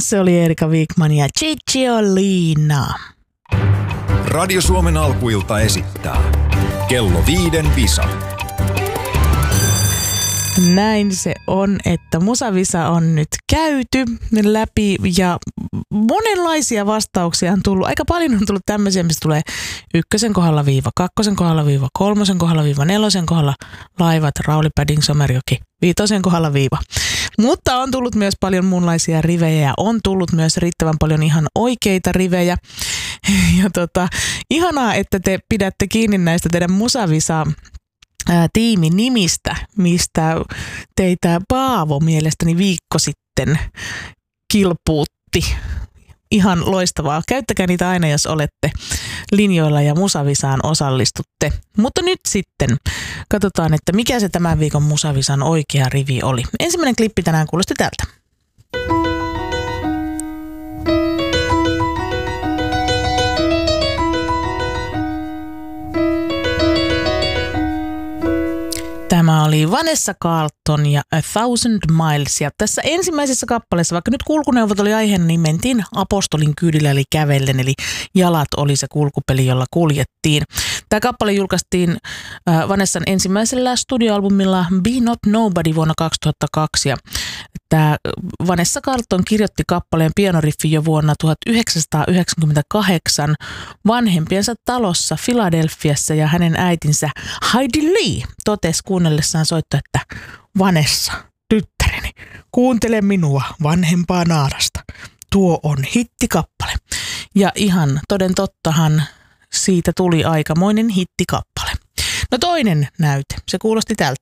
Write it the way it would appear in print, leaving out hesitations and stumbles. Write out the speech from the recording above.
Se oli Erika Wigman ja Cicciolina. Radio Suomen alkuilta esittää Kello 5 Visa. Näin se on, että Musavisa on nyt käyty läpi ja monenlaisia vastauksia on tullut. Aika paljon on tullut tämmöisiä, mistä tulee 1 kohdalla viiva, 2 kohdalla viiva, 3 kohdalla viiva, 4 kohdalla laivat, Rauli Padding, Somerjoki, 5 kohdalla viiva. Mutta on tullut myös paljon muunlaisia rivejä ja on tullut myös riittävän paljon ihan oikeita rivejä. Ja ihanaa, että te pidätte kiinni näistä teidän Musavisa tiimin nimistä, mistä teitä Paavo mielestäni viikko sitten kilpuutti. Ihan loistavaa. Käyttäkää niitä aina, jos olette linjoilla ja Musavisaan osallistutte. Mutta nyt sitten katsotaan, että mikä se tämän viikon Musavisan oikea rivi oli. Ensimmäinen klippi tänään kuulosti tältä. Tämä oli Vanessa Carlton ja A Thousand Miles. Ja tässä ensimmäisessä kappaleessa, vaikka nyt kulkuneuvot oli aiheena, niin mentiin apostolin kyydillä eli kävellen. Eli jalat oli se kulkupeli, jolla kuljettiin. Tämä kappale julkaistiin Vanessan ensimmäisellä studioalbumilla Be Not Nobody vuonna 2002. Ja tämä Vanessa Carlton kirjoitti kappaleen pianoriffin jo vuonna 1998 vanhempiensa talossa Filadelfiassa ja hänen äitinsä Heidi Lee totesi kuunnellessaan soittaa, että Vanessa, tyttäreni, kuuntele minua vanhempaa naarasta. Tuo on hittikappale. Ja ihan toden tottahan siitä tuli aikamoinen hittikappale. No toinen näyte, se kuulosti tältä.